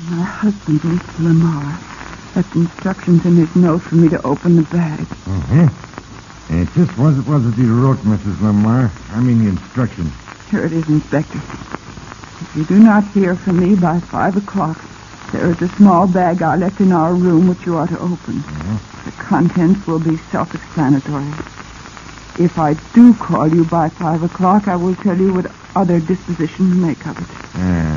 My husband, Mr. Lamar, left instructions in his note for me to open the bag. Mm-hmm. And just what was it you wrote, Mrs. Lamar? I mean the instructions. Here it is, Inspector. If you do not hear from me by 5 o'clock, there is a small bag I left in our room which you are to open. Mm-hmm. The contents will be self-explanatory. If I do call you by 5 o'clock, I will tell you what other disposition to make of it.